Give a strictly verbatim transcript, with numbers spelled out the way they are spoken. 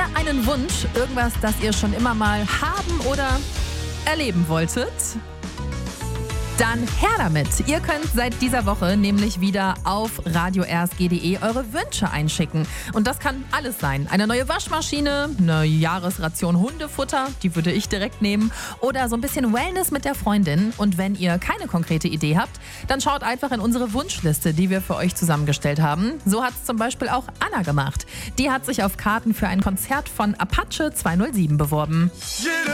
ihr einen Wunsch, irgendwas, das ihr schon immer mal haben oder erleben wolltet? Dann her damit. Ihr könnt seit dieser Woche nämlich wieder auf radio r s g punkt d e eure Wünsche einschicken. Und das kann alles sein. Eine neue Waschmaschine, eine Jahresration Hundefutter, die würde ich direkt nehmen, oder so ein bisschen Wellness mit der Freundin. Und wenn ihr keine konkrete Idee habt, dann schaut einfach in unsere Wunschliste, die wir für euch zusammengestellt haben. So hat es zum Beispiel auch Anna gemacht. Die hat sich auf Karten für ein Konzert von Apache zweihundertsieben beworben.